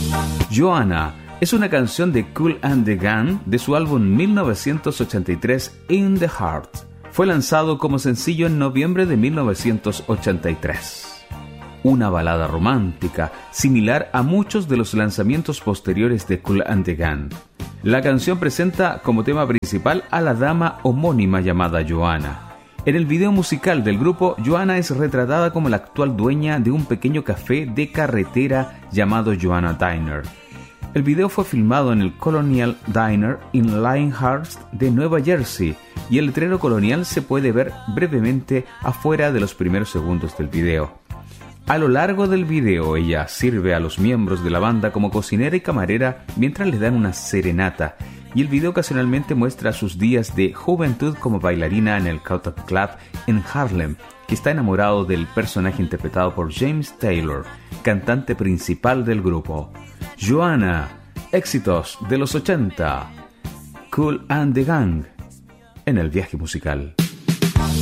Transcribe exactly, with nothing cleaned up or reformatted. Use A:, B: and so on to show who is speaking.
A: Joanna es una canción de Kool and the Gang de su álbum mil novecientos ochenta y tres In the Heart. Fue lanzado como sencillo en noviembre de mil novecientos ochenta y tres. Una balada romántica, similar a muchos de los lanzamientos posteriores de Kool and the Gang. La canción presenta como tema principal a la dama homónima llamada Joanna. En el video musical del grupo, Joanna es retratada como la actual dueña de un pequeño café de carretera llamado Joanna Diner. El video fue filmado en el Colonial Diner en Lyndhurst de Nueva Jersey y el letrero colonial se puede ver brevemente afuera de los primeros segundos del video. A lo largo del video, ella sirve a los miembros de la banda como cocinera y camarera mientras les dan una serenata, y el video ocasionalmente muestra sus días de juventud como bailarina en el Cotton Club en Harlem, que está enamorado del personaje interpretado por James Taylor, cantante principal del grupo. Joanna, éxitos de los ochenta. Kool and the Gang en el viaje musical.